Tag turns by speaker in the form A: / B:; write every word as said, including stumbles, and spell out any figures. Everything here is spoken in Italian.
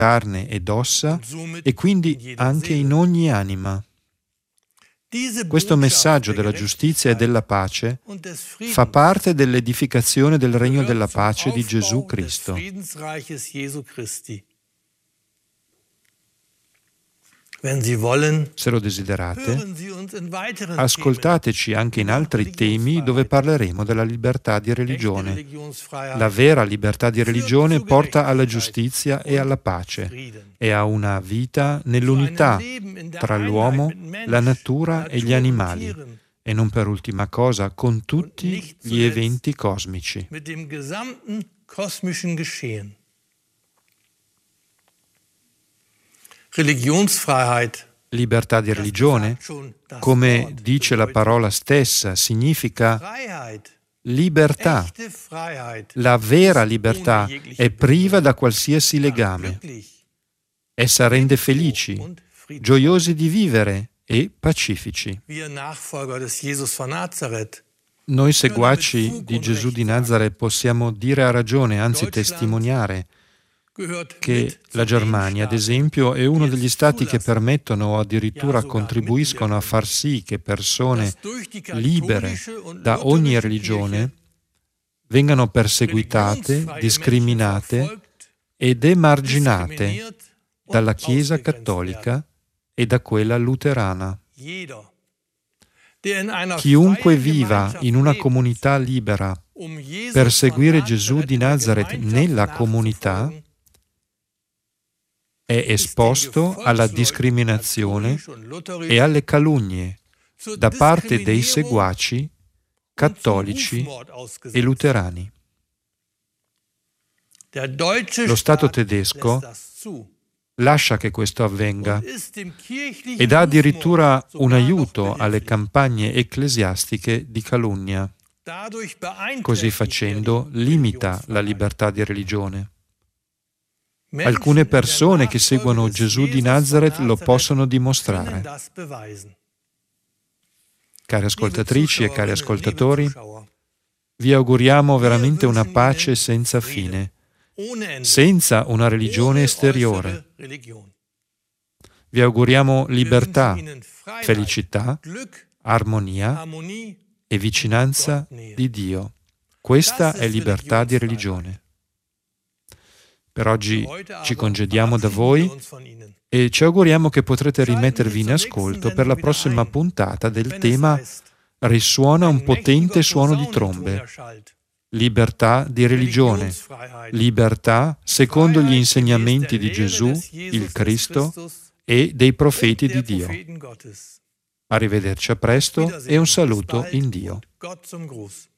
A: carne ed ossa e quindi anche in ogni anima. Questo messaggio della giustizia e della pace fa parte dell'edificazione del regno della pace di Gesù Cristo. Se lo desiderate, ascoltateci anche in altri temi dove parleremo della libertà di religione. La vera libertà di religione porta alla giustizia e alla pace e a una vita nell'unità tra l'uomo, la natura e gli animali e non per ultima cosa con tutti gli eventi cosmici. Libertà di religione, come dice la parola stessa, significa libertà. La vera libertà è priva da qualsiasi legame. Essa rende felici, gioiosi di vivere e pacifici. Noi seguaci di Gesù di Nazaret possiamo dire a ragione, anzi testimoniare, che la Germania, ad esempio, è uno degli stati che permettono o addirittura contribuiscono a far sì che persone libere da ogni religione vengano perseguitate, discriminate ed emarginate dalla Chiesa cattolica e da quella luterana. Chiunque viva in una comunità libera per seguire Gesù di Nazaret nella comunità è esposto alla discriminazione e alle calunnie da parte dei seguaci cattolici e luterani. Lo Stato tedesco lascia che questo avvenga e dà addirittura un aiuto alle campagne ecclesiastiche di calunnia. Così facendo limita la libertà di religione. Alcune persone che seguono Gesù di Nazaret lo possono dimostrare. Cari ascoltatrici e cari ascoltatori, vi auguriamo veramente una pace senza fine, senza una religione esteriore. Vi auguriamo libertà, felicità, armonia e vicinanza di Dio. Questa è libertà di religione. Per oggi ci congediamo da voi e ci auguriamo che potrete rimettervi in ascolto per la prossima puntata del tema Risuona un potente suono di trombe. Libertà di religione, libertà secondo gli insegnamenti di Gesù, il Cristo e dei profeti di Dio. Arrivederci a presto e un saluto in Dio.